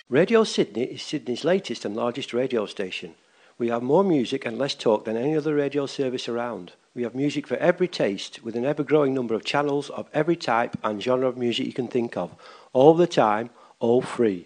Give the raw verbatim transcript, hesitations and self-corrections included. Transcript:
Radio Sydney is Sydney's latest and largest radio station. We have more music and less talk than any other radio service around. We have music for every taste, with an ever-growing number of channels of every type and genre of music you can think of, all the time, all free.